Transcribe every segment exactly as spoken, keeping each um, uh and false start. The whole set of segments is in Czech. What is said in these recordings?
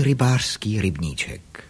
Můj rybářský rybníček.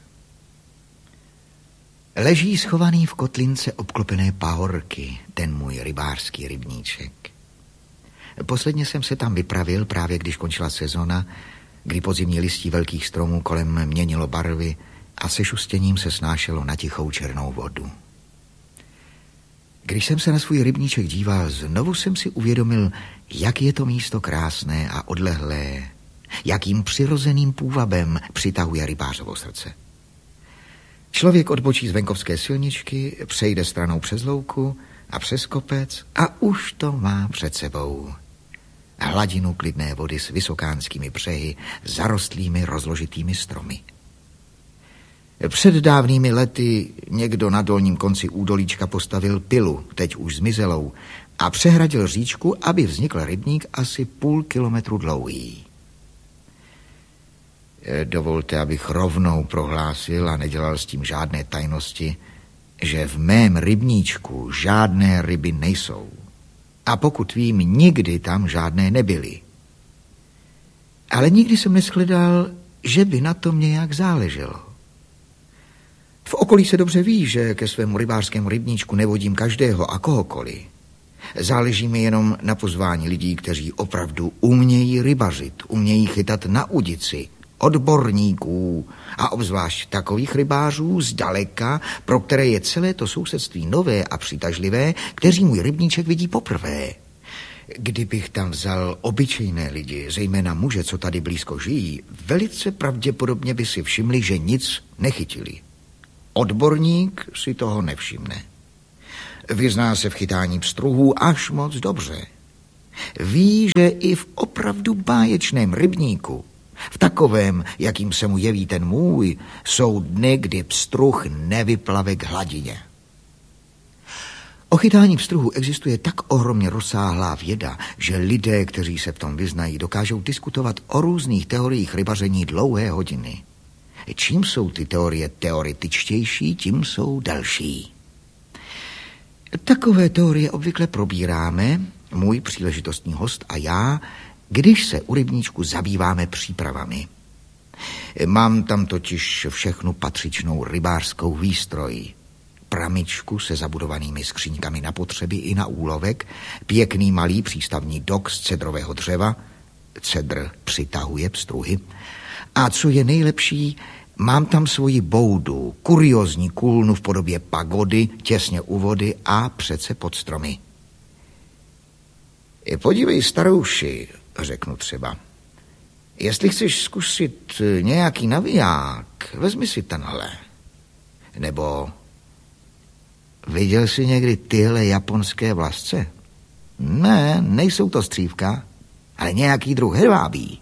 Leží schovaný v kotlince obklopené pahorky, ten můj rybářský rybníček. Posledně jsem se tam vypravil, právě když končila sezona, kdy podzimní listí velkých stromů kolem měnilo barvy a se šustěním se snášelo na tichou černou vodu. Když jsem se na svůj rybníček díval, znovu jsem si uvědomil, jak je to místo krásné a odlehlé, jakým přirozeným půvabem přitahuje rybářovo srdce. Člověk odbočí z venkovské silničky, přejde stranou přes louku a přes kopec a už to má před sebou. Hladinu klidné vody s vysokánskými břehy, zarostlými rozložitými stromy. Před dávnými lety někdo na dolním konci údolíčka postavil pilu, teď už zmizelou, a přehradil říčku, aby vznikl rybník asi půl kilometru dlouhý. Dovolte, abych rovnou prohlásil a nedělal s tím žádné tajnosti, že v mém rybníčku žádné ryby nejsou. A pokud vím, nikdy tam žádné nebyly. Ale nikdy jsem neshledal, že by na tom nějak záleželo. V okolí se dobře ví, že ke svému rybářskému rybníčku nevodím každého a kohokoliv. Záleží mi jenom na pozvání lidí, kteří opravdu umějí rybařit, umějí chytat na udici, odborníků a obzvlášť takových rybářů zdaleka, pro které je celé to sousedství nové a přitažlivé, kteří můj rybníček vidí poprvé. Kdybych tam vzal obyčejné lidi, zejména muže, co tady blízko žijí, velice pravděpodobně by si všimli, že nic nechytili. Odborník si toho nevšimne. Vyzná se v chytání pstruhů až moc dobře. Ví, že i v opravdu báječném rybníku, v takovém, jakým se mu jeví ten můj, jsou dny, kdy pstruh nevyplave k hladině. O chytání pstruhu existuje tak ohromně rozsáhlá věda, že lidé, kteří se v tom vyznají, dokážou diskutovat o různých teoriích rybaření dlouhé hodiny. Čím jsou ty teorie teoretičtější, tím jsou delší. Takové teorie obvykle probíráme, můj příležitostný host a já, když se u rybníčku zabýváme přípravami. Mám tam totiž všechnu patřičnou rybářskou výstroj. Pramičku se zabudovanými skříňkami na potřeby i na úlovek, pěkný malý přístavní dok z cedrového dřeva, cedr přitahuje pstruhy, a co je nejlepší, mám tam svoji boudu, kuriózní kůlnu v podobě pagody, těsně u vody a přece pod stromy. Podívej, starouši, řeknu třeba, jestli chceš zkusit nějaký naviják, vezmi si tenhle. Nebo viděl jsi někdy tyhle japonské vlasce? Ne, nejsou to střívka, ale nějaký druh hedvábí.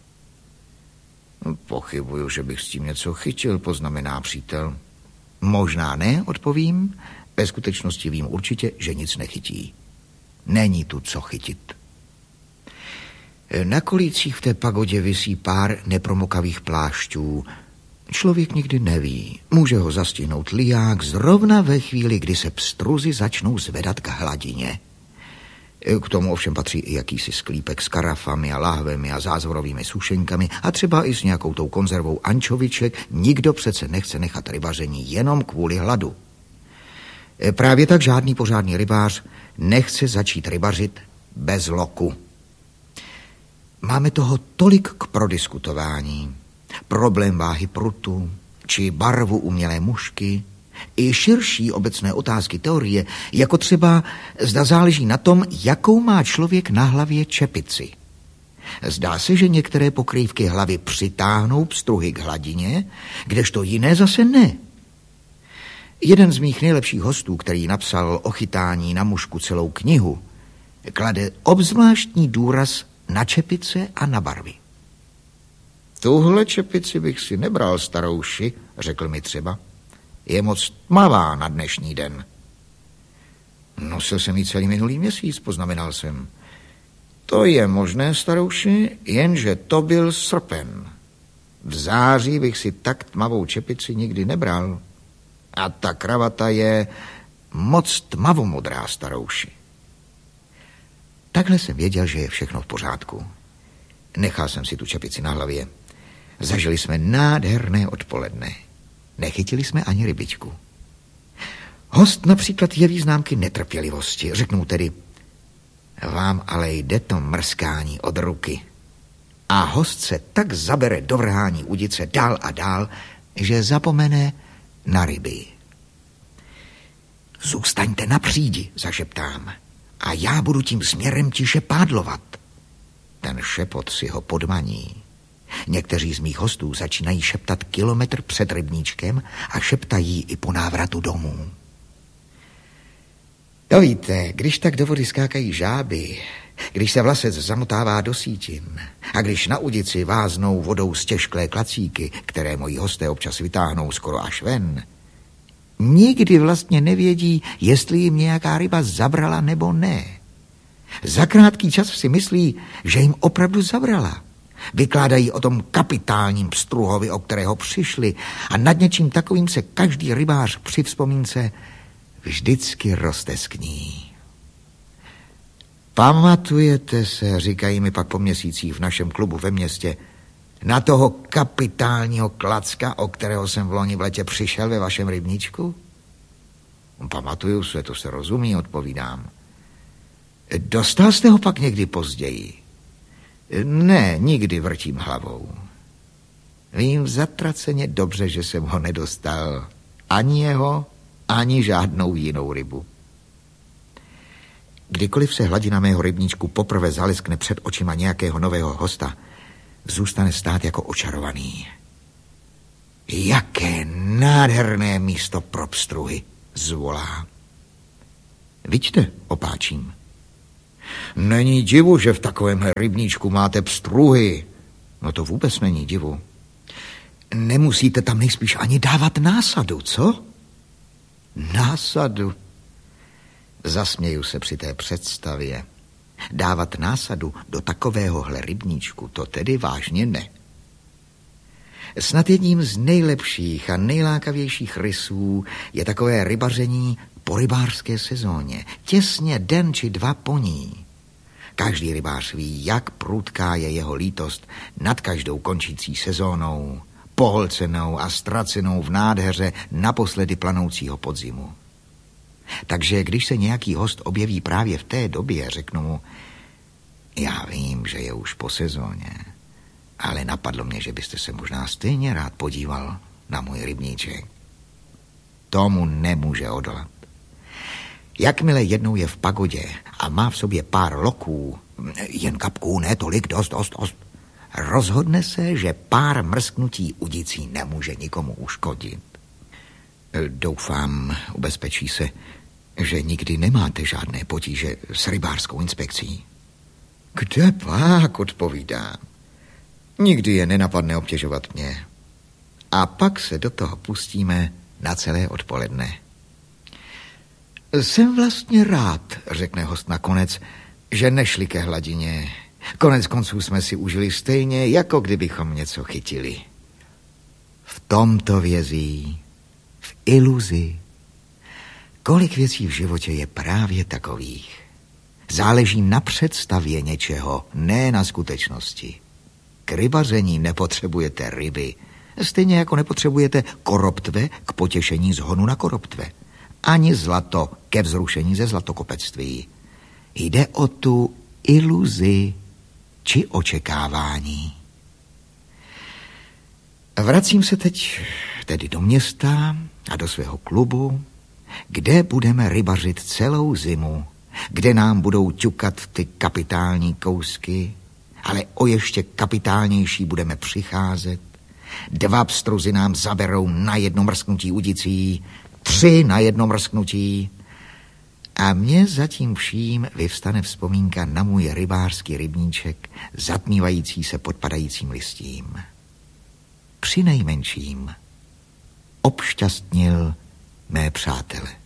Pochybuju, že bych s tím něco chytil, poznamená přítel. Možná ne, odpovím. Ve skutečnosti vím určitě, že nic nechytí. Není tu co chytit. Na kolících v té pagodě visí pár nepromokavých plášťů. Člověk nikdy neví. Může ho zastihnout liják zrovna ve chvíli, kdy se pstruzy začnou zvedat k hladině. K tomu ovšem patří i jakýsi sklípek s karafami a láhvemi a zázvorovými sušenkami a třeba i s nějakou tou konzervou ančoviček. Nikdo přece nechce nechat rybaření jenom kvůli hladu. Právě tak žádný pořádný rybář nechce začít rybařit bez loku. Máme toho tolik k prodiskutování. Problém váhy prutu, či barvu umělé mušky, i širší obecné otázky teorie, jako třeba zda záleží na tom, jakou má člověk na hlavě čepici. Zdá se, že některé pokrývky hlavy přitáhnou pstruhy k hladině, kdežto jiné zase ne. Jeden z mých nejlepších hostů, který napsal o chytání na mušku celou knihu, klade obzvláštní důraz na čepice a na barvy. Tuhle čepici bych si nebral, starouši, řekl mi třeba. Je moc tmavá na dnešní den. Nosil jsem ji celý minulý měsíc, poznamenal jsem. To je možné, starouši, jenže to byl srpen. V září bych si tak tmavou čepici nikdy nebral. A ta kravata je moc tmavomodrá, starouši. Takhle jsem věděl, že je všechno v pořádku. Nechal jsem si tu čepici na hlavě. Zažili jsme nádherné odpoledne. Nechytili jsme ani rybičku. Host například jeví známky netrpělivosti. Řeknou tedy, vám ale jde to mrskání od ruky. A host se tak zabere do vrhání udice dál a dál, že zapomene na ryby. Zůstaňte na přídi, zašeptám, a já budu tím směrem tiše pádlovat. Ten šepot si ho podmaní. Někteří z mých hostů začínají šeptat kilometr před rybníčkem a šeptají i po návratu domů. To víte, když tak do vody skákají žáby, když se vlasec zamotává do sítin a když na udici váznou vodou stěžklé klacíky, které moji hosté občas vytáhnou skoro až ven, nikdy vlastně nevědí, jestli jim nějaká ryba zabrala nebo ne. Za krátký čas si myslí, že jim opravdu zabrala. Vykládají o tom kapitálním pstruhovi, o kterého přišli, a nad něčím takovým se každý rybář při vzpomínce vždycky rozteskní. Pamatujete se, říkají mi pak po měsících v našem klubu ve městě, na toho kapitálního klacka, o kterého jsem v loni v letě přišel ve vašem rybníčku? Pamatuju se, to se rozumí, odpovídám. Dostal jste ho pak někdy později? Ne, nikdy, vrtím hlavou. Vím zatraceně dobře, že jsem ho nedostal. Ani jeho, ani žádnou jinou rybu. Kdykoliv se hladina mého rybníčku poprvé zaleskne před očima nějakého nového hosta, zůstane stát jako očarovaný. Jaké nádherné místo pro pstruhy, zvolá. Vidíte, opáčím. Není divu, že v takovémhle rybníčku máte pstruhy. No to vůbec není divu. Nemusíte tam nejspíš ani dávat násadu, co? Násadu? Zasměju se při té představě. Dávat násadu do takovéhohle rybníčku, to tedy vážně ne. Snad jedním z nejlepších a nejlákavějších rysů je takové rybaření po rybářské sezóně, těsně den či dva po ní. Každý rybář ví, jak prudká je jeho lítost nad každou končící sezónou, pohlcenou a ztracenou v nádheře naposledy planoucího podzimu. Takže když se nějaký host objeví právě v té době, řeknu mu, já vím, že je už po sezóně, ale napadlo mě, že byste se možná stejně rád podíval na můj rybníček. Tomu nemůže odolat. Jakmile jednou je v pagodě a má v sobě pár loků, jen kapků, ne tolik, dost, dost, dost, rozhodne se, že pár mrsknutí udicí nemůže nikomu uškodit. Doufám, ubezpečí se, že nikdy nemáte žádné potíže s rybářskou inspekcí. Kde pak, odpovídám. Nikdy je nenapadne obtěžovat mě. A pak se do toho pustíme na celé odpoledne. Jsem vlastně rád, řekne host nakonec, že nešli ke hladině. Konec konců jsme si užili stejně, jako kdybychom něco chytili. V tomto vězí, v iluzi. Kolik věcí v životě je právě takových. Záleží na představě něčeho, ne na skutečnosti. K rybaření nepotřebujete ryby, stejně jako nepotřebujete koroptve k potěšení z honu na koroptve. Ani zlato ke vzrušení ze zlatokopectví. Jde o tu iluzi či očekávání. Vracím se teď tedy do města a do svého klubu, kde budeme rybařit celou zimu, kde nám budou ťukat ty kapitální kousky, ale o ještě kapitálnější budeme přicházet. Dva pstruzy nám zaberou na jedno mrsknutí udicí, tři na jedno mrsknutí. A mně zatím vším vyvstane vzpomínka na můj rybářský rybníček, zatmívající se pod padajícím listím. Přinejmenším obšťastnil mé přátele.